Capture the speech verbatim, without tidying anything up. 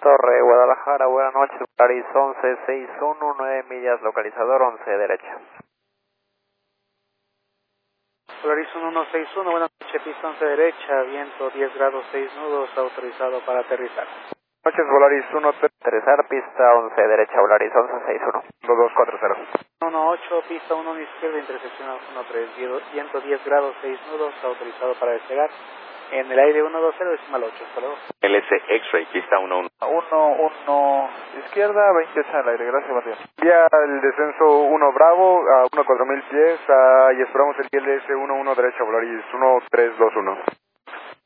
Torre, Guadalajara, buenas noches, Polaris once sesenta y uno, nueve millas, localizador once, derecha. Polaris uno sesenta y uno, buenas noches, pista once derecha, viento diez grados seis nudos, autorizado para aterrizar. Noches, Polaris uno, Aterrizar, pista once derecha, Polaris once sesenta y uno. dos dos cuatro cero. uno ocho, pista uno izquierda, intersección uno tres, viento diez grados seis nudos, autorizado para despegar. En el aire uno dos cero, decimal ocho, hasta luego. L S X-Ray, pista uno uno. uno uno, izquierda, veinte ocho al aire, gracias Matías. Vía el descenso uno Bravo a uno cuatro mil pies uh, y esperamos el I L S uno uno derecha, Polaris uno tres dos uno.